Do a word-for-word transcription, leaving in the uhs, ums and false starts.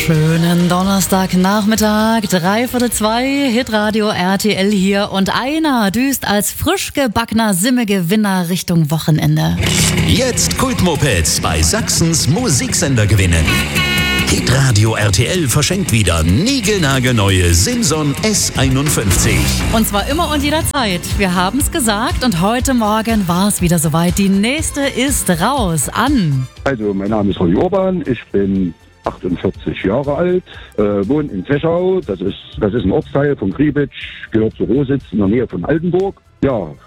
Schönen Donnerstagnachmittag, drei Viertel zwei, Hitradio R T L hier und einer düst als frisch gebackener Simme-Gewinner Richtung Wochenende. Jetzt Kultmopeds bei Sachsens Musiksender gewinnen. Hitradio R T L verschenkt wieder niegelnagelneue Simson S einundfünfzig. Und zwar immer und jederzeit. Wir haben es gesagt und heute Morgen war es wieder soweit. Die nächste ist raus an. Also, mein Name ist Rolli Urban, ich bin achtundvierzig Jahre alt, äh, wohne in Zechau, das ist, das ist ein Ortsteil von Kriebitsch, gehört zu Rositz in der Nähe von Altenburg. Ja,